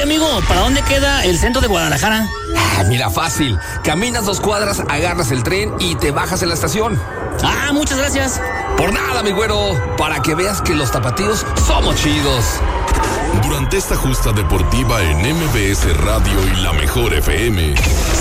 amigo, ¿para dónde queda el centro de Guadalajara? Mira, fácil. Caminas 2 cuadras, agarras el tren y te bajas en la estación. Muchas gracias. Por nada, mi güero. Para que veas que los tapatíos somos chidos. Durante esta justa deportiva en MBS Radio y La Mejor FM.